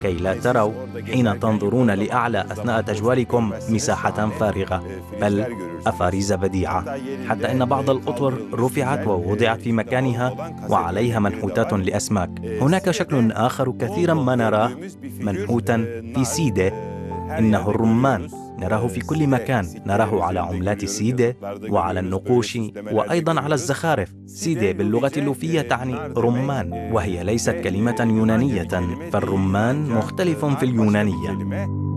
كي لا تروا حين تنظرون لأعلى أثناء تجوالكم مساحة فارغة، بل أفاريز بديعة، حتى إن بعض الأطور رفعت ووضعت في مكانها وعليها منحوتات لأسماك. هناك شكل آخر كثيرا ما نراه منحوتا في سيدة، إنه الرمان. نراه في كل مكان، نراه على عملات سيدة وعلى النقوش وأيضا على الزخارف. سيدة باللغة اللوفية تعني رمان، وهي ليست كلمة يونانية، فالرمان مختلف في اليونانية.